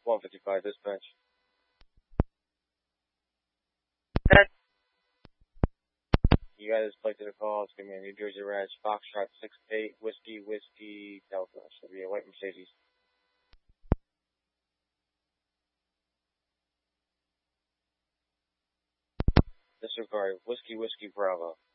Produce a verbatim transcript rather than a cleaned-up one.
one fifty-five dispatch. That, You guys place to the call. It's going to be a New Jersey Ranch, Foxtrot six eight, Whiskey, Whiskey, Delta. Should be a white Mercedes. Disregard, Whiskey, Whiskey, Bravo.